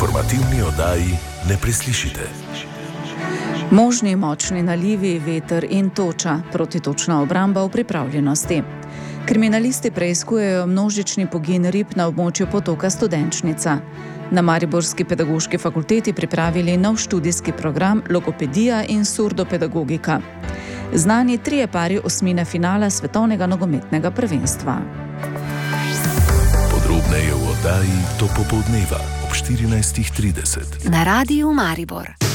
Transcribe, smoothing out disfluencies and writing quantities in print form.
informativni oddaji ne preslišite. Možni močni nalivi, veter in toča, protitočna obramba v pripravljenosti. Kriminalisti preiskujejo množični pogin rib na območju potoka Studenčnica. Na Mariborski pedagoški fakulteti pripravili nov študijski program Logopedija in surdopedagogika. Znani 3 pari osmine finala svetovnega nogometnega prvenstva. Podrobneje v oddaji To popoldneva ob 14:30. Na Radiu Maribor.